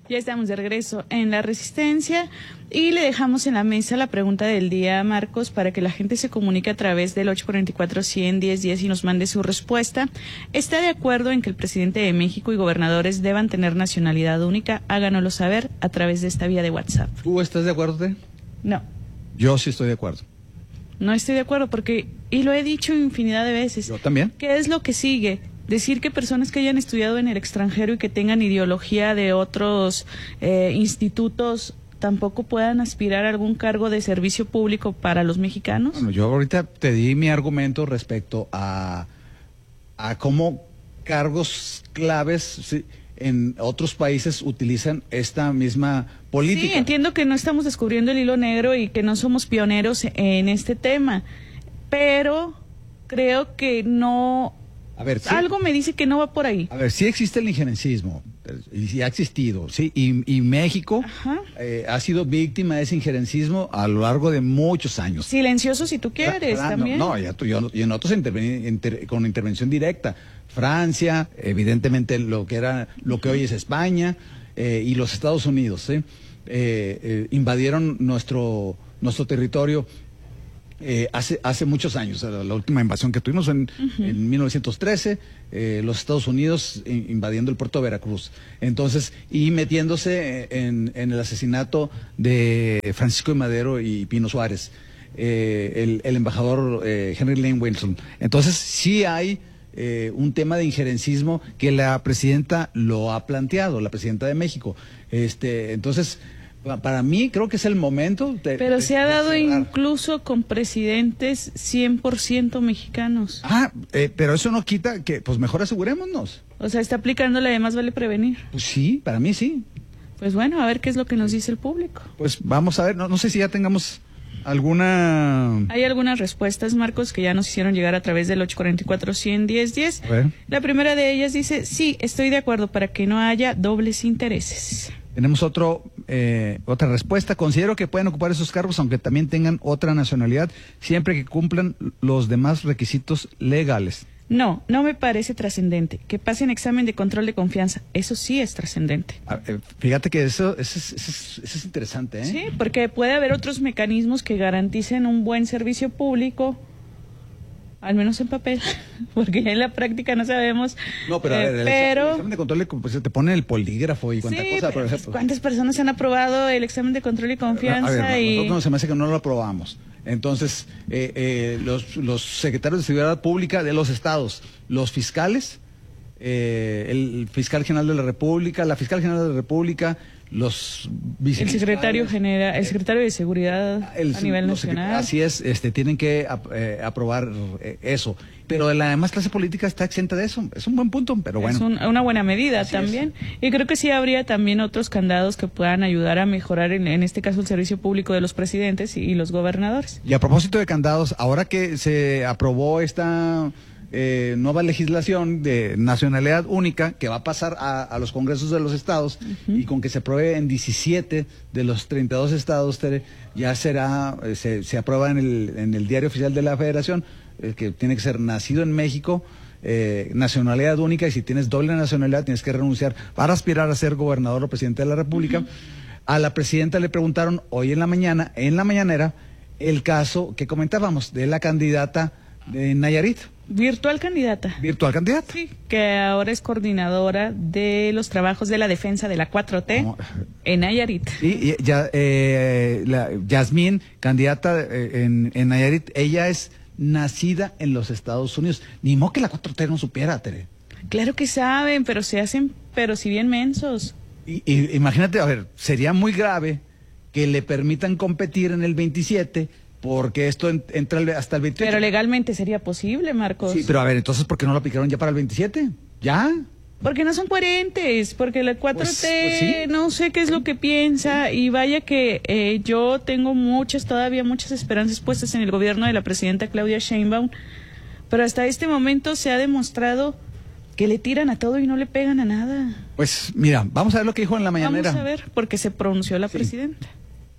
Ya estamos de regreso en La Resistencia y le dejamos en la mesa la pregunta del día, Marcos, para que la gente se comunique a través del 844-100-1010 y nos mande su respuesta. ¿Está de acuerdo en que el presidente de México y gobernadores deban tener nacionalidad única? Háganoslo saber a través de esta vía de WhatsApp. ¿Tú estás de acuerdo, Tere? No. Yo sí estoy de acuerdo. No estoy de acuerdo porque, y lo he dicho infinidad de veces. Yo también. ¿Qué es lo que sigue? Decir que personas que hayan estudiado en el extranjero y que tengan ideología de otros institutos tampoco puedan aspirar a algún cargo de servicio público para los mexicanos. Bueno, yo ahorita te di mi argumento respecto a cómo cargos claves, ¿sí?, en otros países utilizan esta misma política. Sí, entiendo que no estamos descubriendo el hilo negro y que no somos pioneros en este tema, pero creo que no. A ver, sí, algo me dice que no va por ahí. A ver, sí existe el injerencismo, y sí ha existido, sí, y México ha sido víctima de ese injerencismo a lo largo de muchos años. Silencioso si tú quieres, también. Y en otros con intervención directa. Francia, evidentemente lo que hoy es España, y los Estados Unidos, invadieron nuestro territorio. Hace muchos años, la última invasión que tuvimos en 1913, los Estados Unidos invadiendo el puerto de Veracruz, entonces, y metiéndose en el asesinato de Francisco de Madero y Pino Suárez, el embajador Henry Lane Wilson. Entonces sí hay un tema de injerencismo que la presidenta lo ha planteado, la presidenta de México. Entonces, para mí creo que es el momento pero se ha dado incluso con presidentes 100% mexicanos. Pero eso no quita que, pues mejor asegurémonos. O sea, está aplicando la de más vale prevenir. Pues sí, para mí sí. Pues bueno, a ver qué es lo que nos dice el público. Pues vamos a ver, no sé si ya tengamos alguna. Hay algunas respuestas, Marcos, que ya nos hicieron llegar a través del 844-100-1010. A ver. La primera de ellas dice, sí, estoy de acuerdo para que no haya dobles intereses. Tenemos otra respuesta. Considero que pueden ocupar esos cargos aunque también tengan otra nacionalidad, siempre que cumplan los demás requisitos legales. No me parece trascendente. Que pasen examen de control de confianza. Eso sí es trascendente. Fíjate que eso es interesante, ¿eh? Sí, porque puede haber otros mecanismos que garanticen un buen servicio público, al menos en papel, porque en la práctica no sabemos. No, pero a ver, el examen de control, pues, te ponen el polígrafo y cuánta cosa, por ejemplo. ¿Cuántas personas han aprobado el examen de control y confianza? Nosotros se me hace que no lo aprobamos. Entonces, los secretarios de Seguridad Pública de los estados, los fiscales, el fiscal general de la República, la fiscal general de la República, los el secretario general, el secretario de Seguridad a nivel nacional. Así es, tienen que aprobar eso. Pero la demás clase política está exenta de eso. Es un buen punto, pero bueno. Es una buena medida también. Y creo que sí habría también otros candados que puedan ayudar a mejorar, en este caso, el servicio público de los presidentes y los gobernadores. Y a propósito de candados, ahora que se aprobó esta nueva legislación de nacionalidad única que va a pasar a los congresos de los estados, y con que se apruebe en 17 de los 32 estados, ya será, se aprueba en el diario oficial de la Federación, que tiene que ser nacido en México, nacionalidad única, y si tienes doble nacionalidad tienes que renunciar para aspirar a ser gobernador o presidente de la República. A la presidenta le preguntaron hoy en la mañanera, el caso que comentábamos de la candidata de Nayarit. Virtual candidata. Sí, que ahora es coordinadora de los trabajos de la defensa de la 4T en Nayarit. Sí, Yasmín, candidata en Nayarit, ella es nacida en los Estados Unidos. Ni modo que la 4T no supiera, Tere. Claro que saben, pero se hacen, pero si bien mensos. Y imagínate, a ver, sería muy grave que le permitan competir en el 27, porque esto entra hasta el 28. Pero legalmente sería posible, Marcos. Sí, pero a ver, entonces, ¿por qué no lo aplicaron ya para el 27? ¿Ya? Porque no son coherentes, porque la 4T pues sí, no sé qué es lo que piensa, y vaya que yo tengo todavía muchas esperanzas puestas en el gobierno de la presidenta Claudia Sheinbaum, pero hasta este momento se ha demostrado que le tiran a todo y no le pegan a nada. Pues mira, vamos a ver lo que dijo en la mañanera. Vamos a ver, porque se pronunció la presidenta.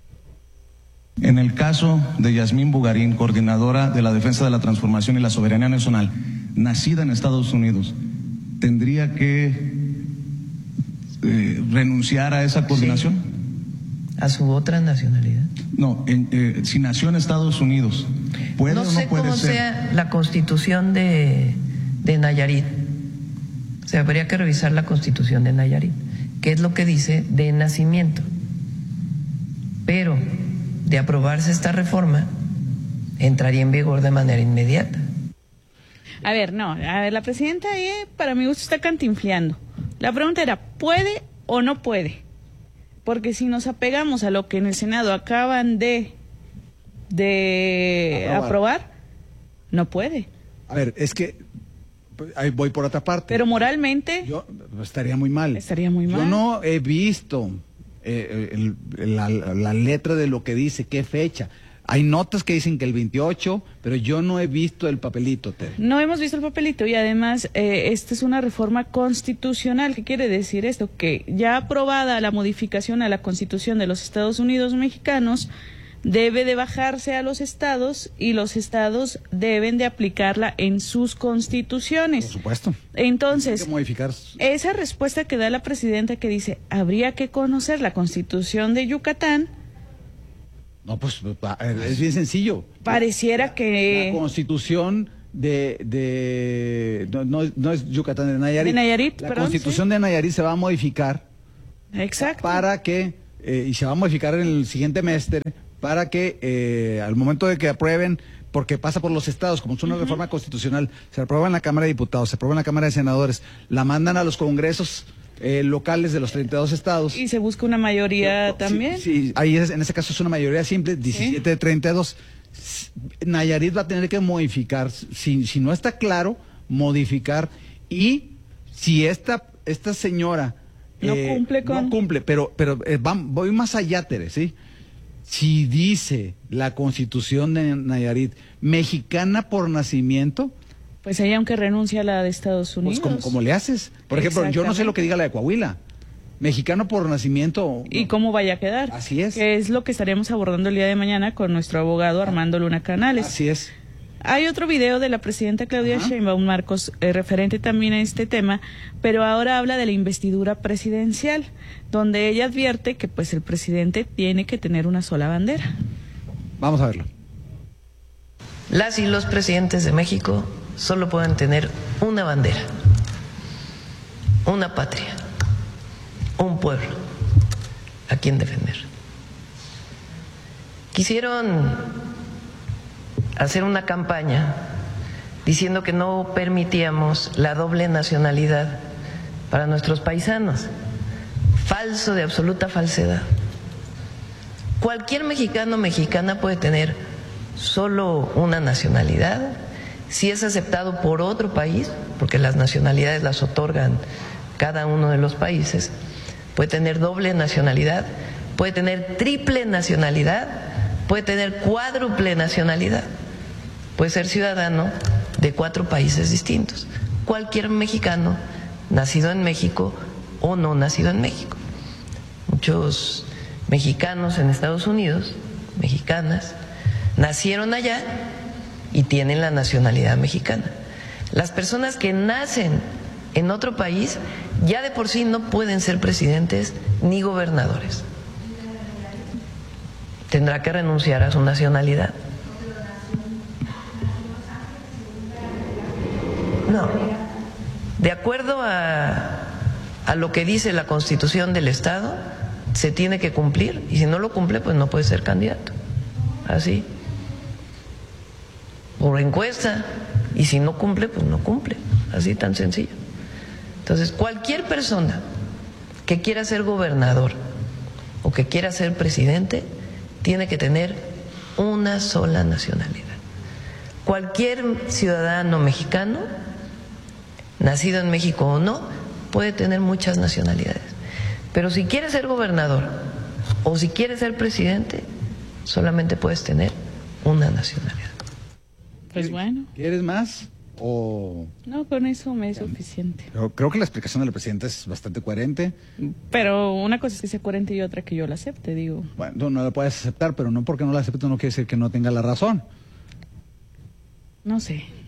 En el caso de Yasmín Bugarín, coordinadora de la Defensa de la Transformación y la Soberanía Nacional, nacida en Estados Unidos, tendría que renunciar a esa coordinación? Sí. ¿A su otra nacionalidad? No, si nació en Estados Unidos, ¿puede no o no sé puede cómo ser? sea la constitución de Nayarit. O sea, habría que revisar la constitución de Nayarit, qué es lo que dice de nacimiento. Pero de aprobarse esta reforma, entraría en vigor de manera inmediata. A ver, la presidenta ahí, para mi gusto, está cantinfleando. La pregunta era, ¿puede o no puede? Porque si nos apegamos a lo que en el Senado acaban de aprobar, no puede. A ver, es que ahí voy por otra parte. Pero moralmente estaría muy mal. Estaría muy mal. Yo no he visto la letra de lo que dice, qué fecha. Hay notas que dicen que el 28, pero yo no he visto el papelito, Tere. No hemos visto el papelito y además esta es una reforma constitucional. ¿Qué quiere decir esto? Que ya aprobada la modificación a la Constitución de los Estados Unidos mexicanos, debe de bajarse a los estados y los estados deben de aplicarla en sus constituciones. Por supuesto. Entonces, hay que modificar. Esa respuesta que da la presidenta que dice, habría que conocer la Constitución de Yucatán. No, pues es bien sencillo. Pareciera que... La Constitución no es Yucatán, de Nayarit. De Nayarit, la perdón, Constitución de Nayarit se va a modificar. Exacto. Para que, y se va a modificar en el siguiente semestre, para que al momento de que aprueben, porque pasa por los estados, como es una reforma constitucional, se aprueba en la Cámara de Diputados, se aprueba en la Cámara de Senadores, la mandan a los congresos locales de los 32 estados. Y se busca una mayoría también. Sí, ahí en ese caso es una mayoría simple, 17 de 32. Nayarit va a tener que modificar, si no está claro, modificar, y si esta señora no cumple, pero voy más allá, Tere, ¿sí? Si dice la Constitución de Nayarit, mexicana por nacimiento, pues ella, aunque renuncia a la de Estados Unidos. Pues ¿cómo le haces? Por ejemplo, yo no sé lo que diga la de Coahuila. Mexicano por nacimiento. ¿Y cómo vaya a quedar? Así es. Que es lo que estaremos abordando el día de mañana con nuestro abogado Armando Luna Canales. Así es. Hay otro video de la presidenta Claudia Sheinbaum, Marcos, referente también a este tema, pero ahora habla de la investidura presidencial, donde ella advierte que pues el presidente tiene que tener una sola bandera. Vamos a verlo. Las y los presidentes de México solo pueden tener una bandera, una patria, un pueblo a quien defender. Quisieron hacer una campaña diciendo que no permitíamos la doble nacionalidad para nuestros paisanos. Falso, de absoluta falsedad. Cualquier mexicano o mexicana puede tener solo una nacionalidad si es aceptado por otro país, porque las nacionalidades las otorgan cada uno de los países. Puede tener doble nacionalidad, puede tener triple nacionalidad, puede tener cuádruple nacionalidad, puede ser ciudadano de 4 países distintos. Cualquier mexicano nacido en México o no nacido en México. Muchos mexicanos en Estados Unidos, mexicanas, nacieron allá y tienen la nacionalidad mexicana. Las personas que nacen en otro país ya de por sí no pueden ser presidentes ni gobernadores. Tendrá que renunciar a su nacionalidad. No. De acuerdo a lo que dice la Constitución del Estado, se tiene que cumplir, y si no lo cumple, pues no puede ser candidato. Así. Por encuesta, y si no cumple, pues no cumple. Así tan sencillo. Entonces, cualquier persona que quiera ser gobernador o que quiera ser presidente tiene que tener una sola nacionalidad. Cualquier ciudadano mexicano, nacido en México o no, puede tener muchas nacionalidades. Pero si quieres ser gobernador o si quieres ser presidente, solamente puedes tener una nacionalidad. Pues bueno. ¿Quieres más? No, con eso me es suficiente. Yo creo que la explicación de la presidenta es bastante coherente. Pero una cosa es que sea coherente y otra que yo la acepte, digo. Bueno, no la puedes aceptar, pero no porque no la aceptes no quiere decir que no tenga la razón. No sé.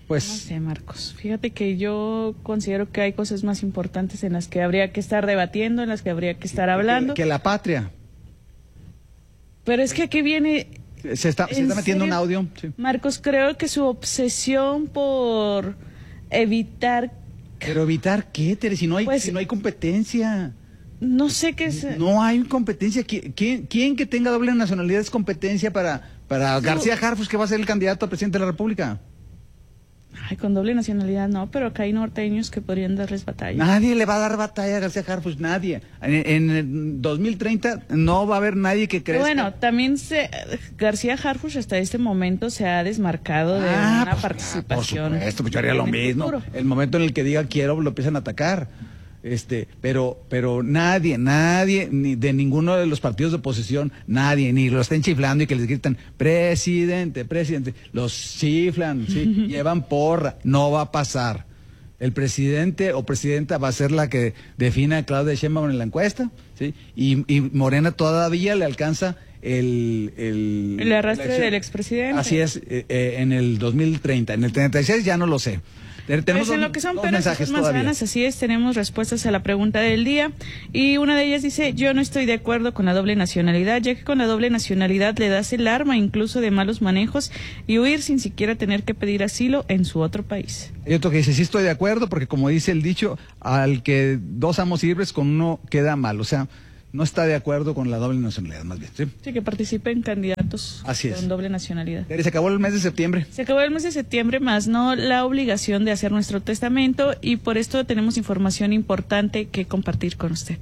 Pues no sé, Marcos. Fíjate que yo considero que hay cosas más importantes en las que habría que estar debatiendo, en las que habría que estar hablando. Que la patria. Pero es que aquí viene... Se está metiendo un audio. Sí. Marcos, creo que su obsesión por evitar... ¿Pero evitar qué, Tere? Si no hay competencia. No sé qué es... No hay competencia. ¿Quién que tenga doble nacionalidad es competencia para García Harfuch, que va a ser el candidato a presidente de la República? Ay, con doble nacionalidad no, pero acá hay norteños que podrían darles batalla. Nadie le va a dar batalla a García Harfuch, nadie. En 2030 no va a haber nadie que crezca. Bueno, también García Harfuch hasta este momento se ha desmarcado de una participación. Por supuesto, pues yo haría lo mismo. Futuro. El momento en el que diga quiero, lo empiezan a atacar. Pero nadie, ni de ninguno de los partidos de oposición, nadie, ni lo estén chiflando y que les gritan, presidente, los chiflan, ¿sí? Llevan porra, no va a pasar. El presidente o presidenta va a ser la que defina a Claudia Sheinbaum en la encuesta, ¿sí? Y Morena todavía le alcanza el arrastre del expresidente. Así es, en el 2030, en el 36 ya no lo sé. Tenemos pues en lo que son peras mensajes y manzanas, así es, tenemos respuestas a la pregunta del día y una de ellas dice, yo no estoy de acuerdo con la doble nacionalidad, ya que con la doble nacionalidad le das el arma incluso de malos manejos y huir sin siquiera tener que pedir asilo en su otro país. Hay otro que dice, sí estoy de acuerdo, porque como dice el dicho, al que dos amos sirves, con uno queda mal, o sea, no está de acuerdo con la doble nacionalidad, más bien, ¿sí? Sí, que participen candidatos con doble nacionalidad. Se acabó el mes de septiembre. Se acabó el mes de septiembre, más no la obligación de hacer nuestro testamento, y por esto tenemos información importante que compartir con usted.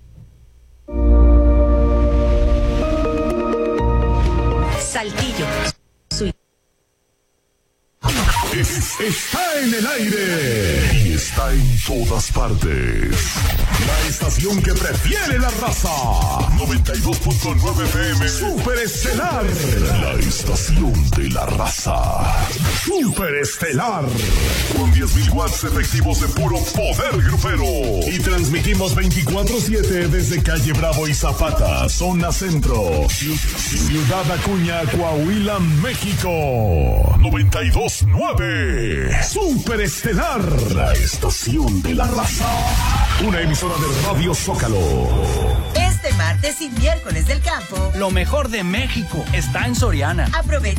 Saltillo. Está en el aire y está en todas partes. La estación que prefiere la raza. 92.9 FM. Superestelar. La estación de la raza. Superestelar. Con 10.000 watts efectivos de puro poder grupero. Y transmitimos 24/7 desde Calle Bravo y Zapata, zona centro. Ciudad Acuña, Coahuila, México. 92.9. Superestelar, la estación de la raza. Una emisora de Radio Zócalo. Este martes y miércoles del campo, lo mejor de México está en Soriana. Aprovecha